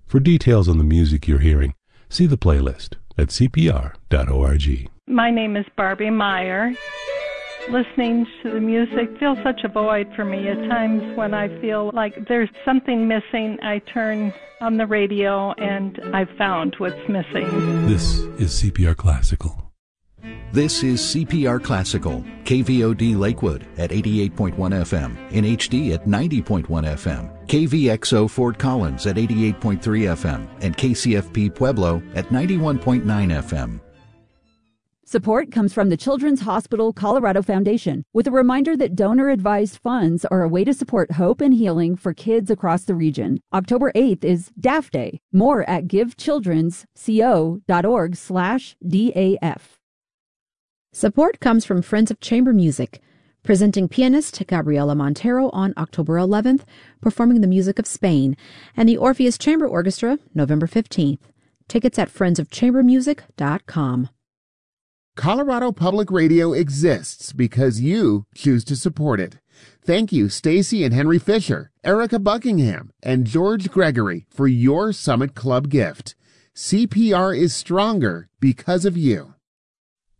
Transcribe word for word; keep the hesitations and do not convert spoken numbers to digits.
For details on the music you're hearing, see the playlist at c p r dot org. My name is Barbie Meyer. Listening to the music fills such a void for me. At times when I feel like there's something missing, I turn on the radio and I've found what's missing. This is C P R Classical. This is C P R Classical, K V O D Lakewood at eighty-eight point one F M, in H D at ninety point one F M, K V X O Fort Collins at eighty-eight point three F M, and K C F P Pueblo at ninety-one point nine F M. Support comes from the Children's Hospital Colorado Foundation, with a reminder that donor-advised funds are a way to support hope and healing for kids across the region. October eighth is D A F Day. More at givechildrensco.org slash DAF. Support comes from Friends of Chamber Music, presenting pianist Gabriela Montero on October eleventh, performing the music of Spain, and the Orpheus Chamber Orchestra November fifteenth. Tickets at friends of chamber music dot com. Colorado Public Radio exists because you choose to support it. Thank you, Stacy and Henry Fisher, Erica Buckingham, and George Gregory for your Summit Club gift. C P R is stronger because of you.